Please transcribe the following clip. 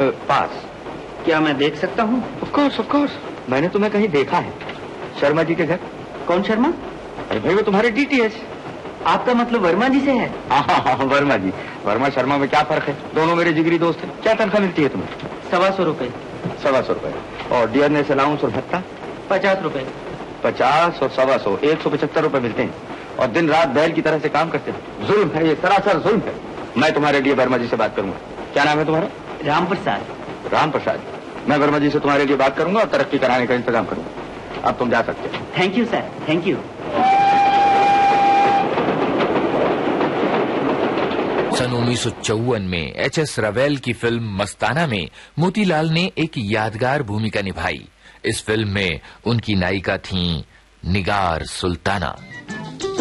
पास। क्या मैं देख सकता हूँ? ऑफ कोर्स, मैंने तुम्हें कहीं देखा है। शर्मा जी के घर। कौन शर्मा? अरे भाई, वो तुम्हारे डीटीएच। आपका मतलब वर्मा जी से है? हाँ, वर्मा जी। वर्मा शर्मा में क्या फर्क है? दोनों मेरे जिगरी दोस्त हैं। क्या तनख्वाह मिलती है तुम्हें? 125 रुपए। 125 रुपए। और डियरनेस अलाउंस और भत्ता? 50 रुपए। 50 और 125, 175 रुपए मिलते हैं। और दिन रात बैल की तरह से काम करते हैं। जुल्म है ये, सरासर जुल्म है। मैं तुम्हारे लिए वर्मा जी से बात करूंगा। क्या नाम है तुम्हारा? राम प्रसाद। राम प्रसाद। मैं वर्मा जी से तुम्हारे लिए बात करूंगा और तरक्की कराने का इंतजाम करूंगा। अब तुम जा सकते हो। Thank you sir, thank you. सन 1954 में एच.एस. रवेल की फिल्म मस्ताना में मोतीलाल ने एक यादगार भूमिका निभाई। इस फिल्म में उनकी नायिका थीं निगार सुल्ताना।